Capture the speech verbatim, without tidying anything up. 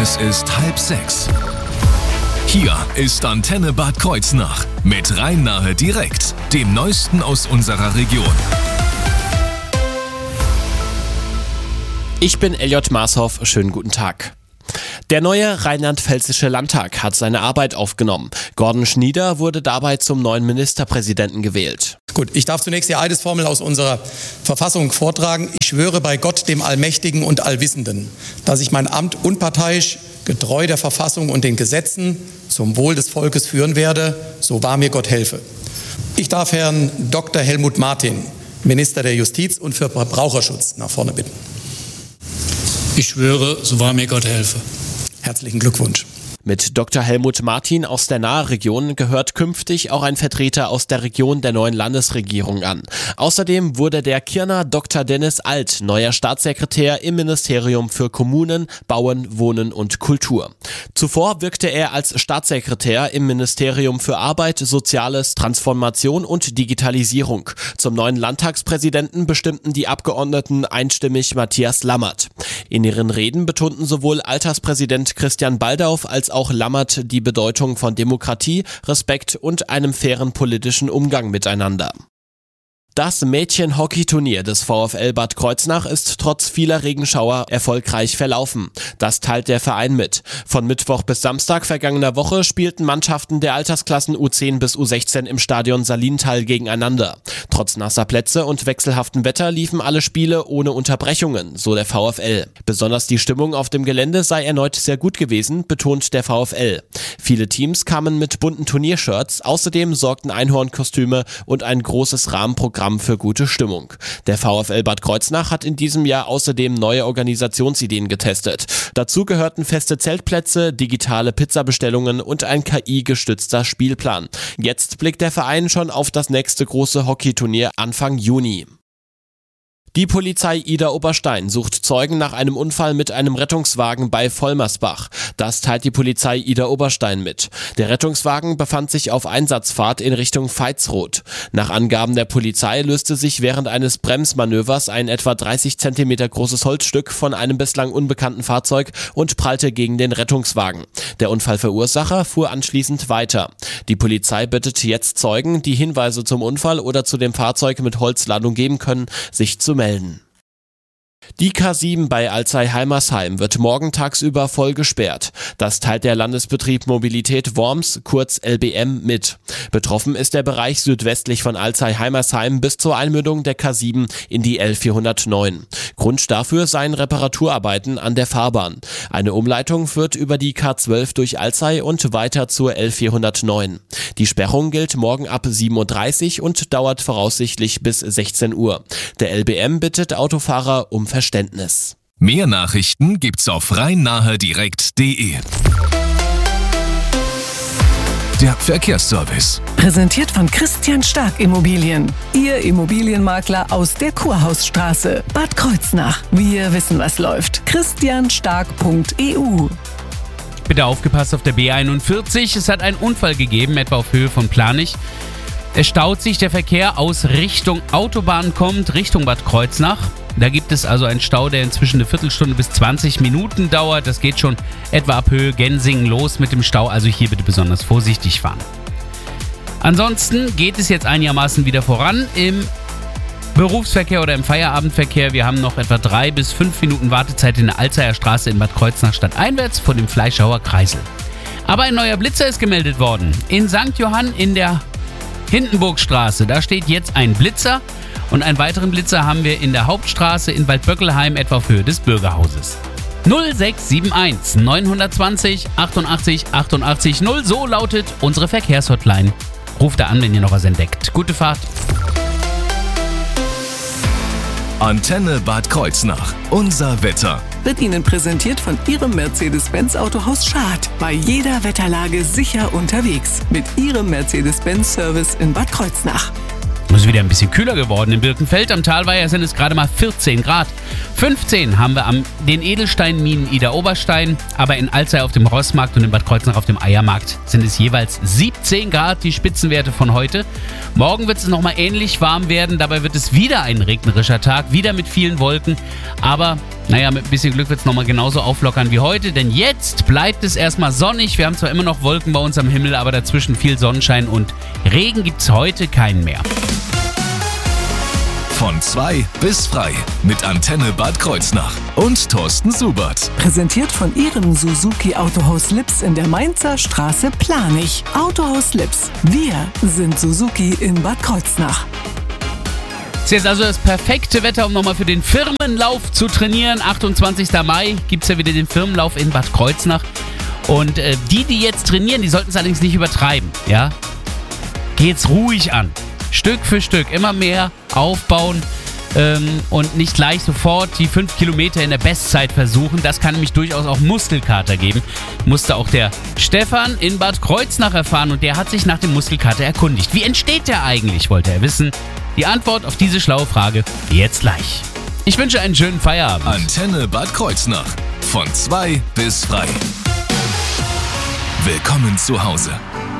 Es ist halb sechs. Hier ist Antenne Bad Kreuznach mit Rhein-Nahe direkt, dem Neuesten aus unserer Region. Ich bin Elliot Marshoff, schönen guten Tag. Der neue rheinland-pfälzische Landtag hat seine Arbeit aufgenommen. Gordon Schnieder wurde dabei zum neuen Ministerpräsidenten gewählt. Gut, ich darf zunächst die Eidesformel aus unserer Verfassung vortragen. Ich schwöre bei Gott, dem Allmächtigen und Allwissenden, dass ich mein Amt unparteiisch, getreu der Verfassung und den Gesetzen zum Wohl des Volkes führen werde, so wahr mir Gott helfe. Ich darf Herrn Doktor Helmut Martin, Minister der Justiz und für Verbraucherschutz, nach vorne bitten. Ich schwöre, so wahr mir Gott helfe. Herzlichen Glückwunsch. Mit Doktor Helmut Martin aus der Nahregion gehört künftig auch ein Vertreter aus der Region der neuen Landesregierung an. Außerdem wurde der Kirner Doktor Dennis Alt neuer Staatssekretär im Ministerium für Kommunen, Bauen, Wohnen und Kultur. Zuvor wirkte er als Staatssekretär im Ministerium für Arbeit, Soziales, Transformation und Digitalisierung. Zum neuen Landtagspräsidenten bestimmten die Abgeordneten einstimmig Matthias Lammert. In ihren Reden betonten sowohl Alterspräsident Christian Baldauf als auch Lammert die Bedeutung von Demokratie, Respekt und einem fairen politischen Umgang miteinander. Das Mädchen-Hockey-Turnier des VfL Bad Kreuznach ist trotz vieler Regenschauer erfolgreich verlaufen. Das teilt der Verein mit. Von Mittwoch bis Samstag vergangener Woche spielten Mannschaften der Altersklassen U zehn bis U sechzehn im Stadion Salintal gegeneinander. Trotz nasser Plätze und wechselhaftem Wetter liefen alle Spiele ohne Unterbrechungen, so der VfL. Besonders die Stimmung auf dem Gelände sei erneut sehr gut gewesen, betont der VfL. Viele Teams kamen mit bunten Turniershirts, außerdem sorgten Einhornkostüme und ein großes Rahmenprogramm für gute Stimmung. Der VfL Bad Kreuznach hat in diesem Jahr außerdem neue Organisationsideen getestet. Dazu gehörten feste Zeltplätze, digitale Pizzabestellungen und ein K I-gestützter Spielplan. Jetzt blickt der Verein schon auf das nächste große Hockeyturnier Anfang Juni. Die Polizei Idar-Oberstein sucht Zeugen nach einem Unfall mit einem Rettungswagen bei Vollmersbach. Das teilt die Polizei Idar-Oberstein mit. Der Rettungswagen befand sich auf Einsatzfahrt in Richtung Veitsroth. Nach Angaben der Polizei löste sich während eines Bremsmanövers ein etwa dreißig Zentimeter großes Holzstück von einem bislang unbekannten Fahrzeug und prallte gegen den Rettungswagen. Der Unfallverursacher fuhr anschließend weiter. Die Polizei bittet jetzt Zeugen, die Hinweise zum Unfall oder zu dem Fahrzeug mit Holzladung geben können, sich zu melden. Die K sieben bei Alzey-Heimersheim wird morgen tagsüber voll gesperrt. Das teilt der Landesbetrieb Mobilität Worms, kurz L B M, mit. Betroffen ist der Bereich südwestlich von Alzey-Heimersheim bis zur Einmündung der K sieben in die L vierhundertneun. Grund dafür seien Reparaturarbeiten an der Fahrbahn. Eine Umleitung führt über die K zwölf durch Alzey und weiter zur L vierhundertneun. Die Sperrung gilt morgen ab sieben Uhr dreißig und dauert voraussichtlich bis sechzehn Uhr. Der L B M bittet Autofahrer um Verständnis. Mehr Nachrichten gibt's auf rhein-nahe direkt punkt de. Der Verkehrsservice. Präsentiert von Christian Stark Immobilien. Ihr Immobilienmakler aus der Kurhausstraße. Bad Kreuznach. Wir wissen, was läuft. christian stark punkt e u. Bitte aufgepasst auf der B einundvierzig. Es hat einen Unfall gegeben, etwa auf Höhe von Planich. Es staut sich, der Verkehr aus Richtung Autobahn kommt, Richtung Bad Kreuznach. Da gibt es also einen Stau, der inzwischen eine Viertelstunde bis zwanzig Minuten dauert. Das geht schon etwa ab Höhe Gensingen los mit dem Stau, also hier bitte besonders vorsichtig fahren. Ansonsten geht es jetzt einigermaßen wieder voran im Berufsverkehr oder im Feierabendverkehr. Wir haben noch etwa drei bis fünf Minuten Wartezeit in der Alzeyer Straße in Bad Kreuznach stadteinwärts vor dem Fleischhauer Kreisel. Aber ein neuer Blitzer ist gemeldet worden. In Sankt Johann in der Hindenburgstraße, da steht jetzt ein Blitzer. Und einen weiteren Blitzer haben wir in der Hauptstraße in Waldböckelheim, etwa auf Höhe des Bürgerhauses. null sechs sieben eins neun zwei null achtundachtzig achtundachtzig null, so lautet unsere Verkehrshotline. Ruft da an, wenn ihr noch was entdeckt. Gute Fahrt. Antenne Bad Kreuznach. Unser Wetter. Wird Ihnen präsentiert von Ihrem Mercedes-Benz Autohaus Schad. Bei jeder Wetterlage sicher unterwegs. Mit Ihrem Mercedes-Benz-Service in Bad Kreuznach. Es ist wieder ein bisschen kühler geworden in Birkenfeld. Am Talweiher sind es gerade mal vierzehn Grad. fünfzehn haben wir am den Edelsteinminen Idar-Oberstein. Aber in Alzey auf dem Rossmarkt und in Bad Kreuznach auf dem Eiermarkt sind es jeweils siebzehn Grad, die Spitzenwerte von heute. Morgen wird es nochmal ähnlich warm werden. Dabei wird es wieder ein regnerischer Tag, wieder mit vielen Wolken. Aber Naja, mit ein bisschen Glück wird es nochmal genauso auflockern wie heute, denn jetzt bleibt es erstmal sonnig. Wir haben zwar immer noch Wolken bei uns am Himmel, aber dazwischen viel Sonnenschein und Regen gibt es heute keinen mehr. Von zwei bis frei mit Antenne Bad Kreuznach und Thorsten Subert. Präsentiert von Ihrem Suzuki Autohaus Lips in der Mainzer Straße Planich. Autohaus Lips. Wir sind Suzuki in Bad Kreuznach. Es ist also das perfekte Wetter, um nochmal für den Firmenlauf zu trainieren. achtundzwanzigster Mai gibt es ja wieder den Firmenlauf in Bad Kreuznach. Und äh, die, die jetzt trainieren, die sollten es allerdings nicht übertreiben. Ja? Geht's ruhig an. Stück für Stück. Immer mehr aufbauen ähm, und nicht gleich sofort die fünf Kilometer in der Bestzeit versuchen. Das kann nämlich durchaus auch Muskelkater geben. Musste auch der Stefan in Bad Kreuznach erfahren und der hat sich nach dem Muskelkater erkundigt. Wie entsteht der eigentlich, wollte er wissen. Die Antwort auf diese schlaue Frage jetzt gleich. Ich wünsche einen schönen Feierabend. Antenne Bad Kreuznach. Von zwei bis frei. Willkommen zu Hause.